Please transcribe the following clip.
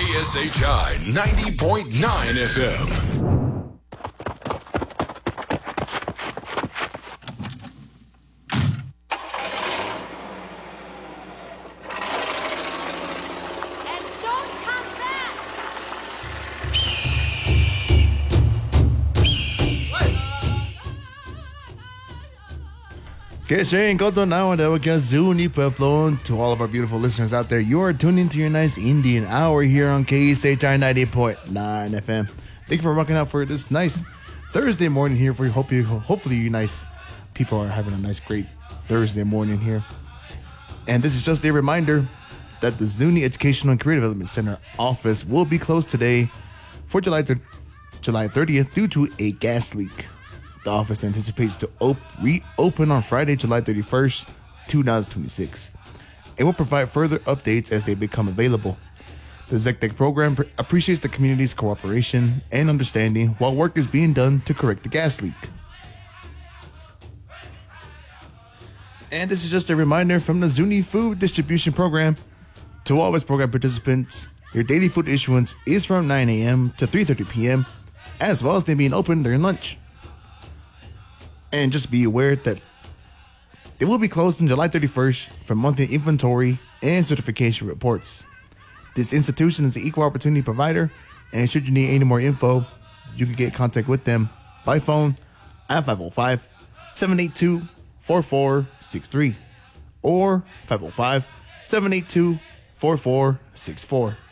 KSHI 90.9 FM. Que se encontró now and Zuni Pueblo. To all of our beautiful listeners out there, you are tuned into your nice Indian hour here on KSHI 90.9 FM. Thank you for rocking out for this nice Thursday morning here. For hopefully you nice people are having a nice, great Thursday morning here. And this is just a reminder that the Zuni Educational and Career Development Center office will be closed today for July 30th due to a gas leak. The office anticipates to reopen on Friday, July 31st, 2026. It will provide further updates as they become available. The ZECTEC program appreciates the community's cooperation and understanding while work is being done to correct the gas leak. And this is just a reminder from the Zuni Food Distribution Program. To all of its program participants, your daily food issuance is from 9 a.m. to 3:30 p.m., as well as they being open during lunch. And just be aware that it will be closed on July 31st for monthly inventory and certification reports. This institution is an equal opportunity provider, and should you need any more info, you can get in contact with them by phone at 505-782-4463 or 505-782-4464.